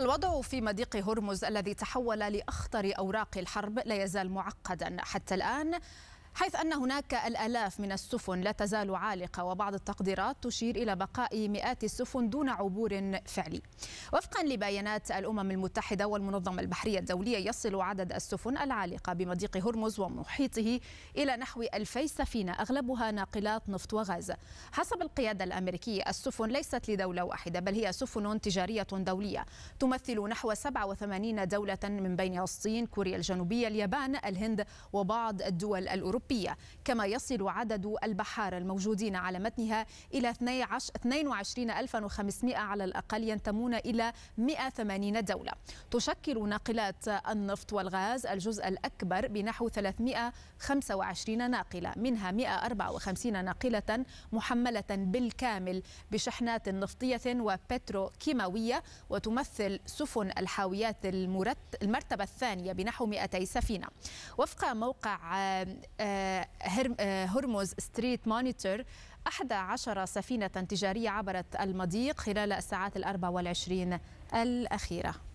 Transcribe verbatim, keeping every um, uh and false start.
الوضع في مضيق هرمز الذي تحول لأخطر أوراق الحرب لا يزال معقدا حتى الآن، حيث أن هناك الآلاف من السفن لا تزال عالقة، وبعض التقديرات تشير إلى بقاء مئات السفن دون عبور فعلي. وفقا لبيانات الأمم المتحدة والمنظمة البحرية الدولية، يصل عدد السفن العالقة بمضيق هرمز ومحيطه إلى نحو ألفي سفينة، أغلبها ناقلات نفط وغاز. حسب القيادة الأمريكية، السفن ليست لدولة واحدة، بل هي سفن تجارية دولية تمثل نحو سبعة وثمانين دولة، من بينها الصين، كوريا الجنوبية، اليابان، الهند وبعض الدول الأوروبية. كما يصل عدد البحارة الموجودين على متنها إلى اثنين وعشرين ألفا وخمسمائة على الأقل، ينتمون إلى مئة وثمانين دولة. تشكل ناقلات النفط والغاز الجزء الأكبر بنحو ثلاثمائة وخمسة وعشرين ناقلة، منها مئة وأربعة وخمسين ناقلة محملة بالكامل بشحنات نفطية وبتروكيماوية، وتمثل سفن الحاويات المرتبة الثانية بنحو مئتي سفينة. وفق موقع هرمز ستريت مونيتور، أحد عشر سفينة تجارية عبرت المضيق خلال الساعات الأربع والعشرين الأخيرة.